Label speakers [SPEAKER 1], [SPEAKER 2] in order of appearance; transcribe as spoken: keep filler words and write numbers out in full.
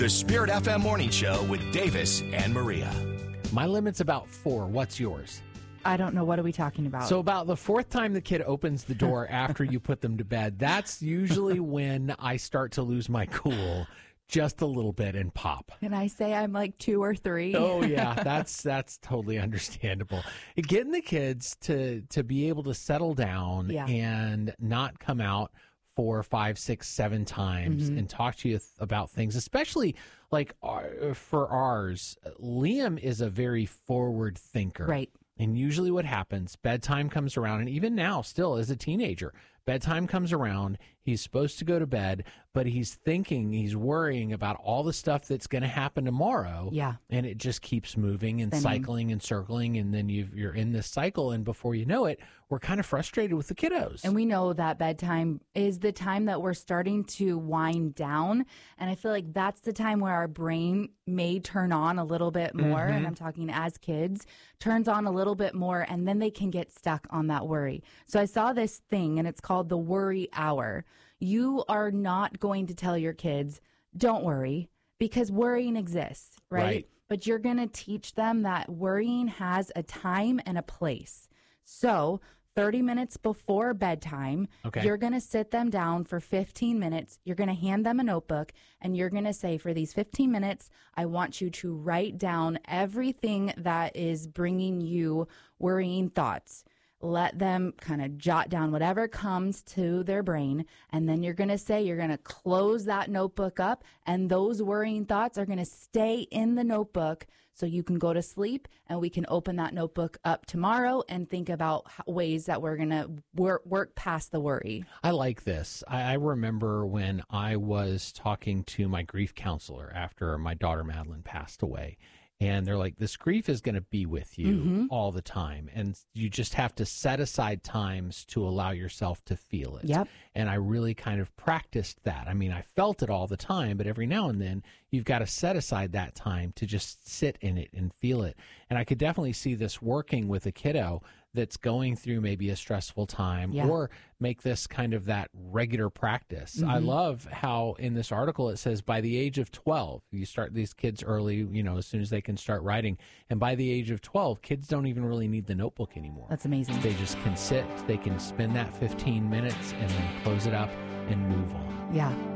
[SPEAKER 1] The Spirit F M Morning Show with Davis and Maria.
[SPEAKER 2] My limit's about four. What's yours?
[SPEAKER 3] I don't know. What are we talking about?
[SPEAKER 2] So about the fourth time the kid opens the door after you put them to bed, that's usually when I start to lose my cool just a little bit and pop.
[SPEAKER 3] Can I say I'm like two or three?
[SPEAKER 2] Oh, yeah. That's that's totally understandable. Getting the kids to, to be able to settle down
[SPEAKER 3] Yeah.
[SPEAKER 2] and not come out four, five, six, seven times
[SPEAKER 3] Mhm.
[SPEAKER 2] and talk to you th- about things, especially like our, for ours. Liam is a very forward thinker.
[SPEAKER 3] Right.
[SPEAKER 2] And usually what happens, bedtime comes around, and even now, still as a teenager, bedtime comes around, he's supposed to go to bed, but he's thinking, he's worrying about all the stuff that's going to happen tomorrow.
[SPEAKER 3] Yeah.
[SPEAKER 2] And it just keeps moving and
[SPEAKER 3] Spinning.
[SPEAKER 2] cycling and circling, and then you've, you're in this cycle, and before you know it, we're kind of frustrated with the kiddos.
[SPEAKER 3] And we know that bedtime is the time that we're starting to wind down. And I feel like that's the time where our brain may turn on a little bit more.
[SPEAKER 2] Mhm.
[SPEAKER 3] And I'm talking as kids, turns on a little bit more, and then they can get stuck on that worry. So I saw this thing, and it's called the worry hour. You are not going to tell your kids, don't worry, because worrying exists, right?
[SPEAKER 2] Right.
[SPEAKER 3] But you're going to teach them that worrying has a time and a place. So thirty minutes before bedtime,
[SPEAKER 2] Okay.
[SPEAKER 3] you're going to sit them down for fifteen minutes. You're going to hand them a notebook, and you're going to say, for these fifteen minutes, I want you to write down everything that is bringing you worrying thoughts. Let them kind of jot down whatever comes to their brain. And then you're going to say, you're going to close that notebook up, and those worrying thoughts are going to stay in the notebook so you can go to sleep, and we can open that notebook up tomorrow and think about h- ways that we're going to work, work past the worry.
[SPEAKER 2] I like this. I, I remember when I was talking to my grief counselor after my daughter Madeline passed away, and they're like, this grief is going to be with you
[SPEAKER 3] Mhm.
[SPEAKER 2] all the time, and you just have to set aside times to allow yourself to feel it.
[SPEAKER 3] Yep.
[SPEAKER 2] And I really kind of practiced that. I mean, I felt it all the time, but every now and then you've got to set aside that time to just sit in it and feel it. And I could definitely see this working with a kiddo that's going through maybe a stressful time,
[SPEAKER 3] Yeah.
[SPEAKER 2] or make this kind of that regular practice. I
[SPEAKER 3] Mhm.
[SPEAKER 2] love how in this article it says by the age of twelve, you start these kids early, you know, as soon as they can start writing. And by the age of twelve, kids don't even really need the notebook anymore.
[SPEAKER 3] That's amazing.
[SPEAKER 2] They just can sit, they can spend that fifteen minutes and then close it up and move on.
[SPEAKER 3] Yeah.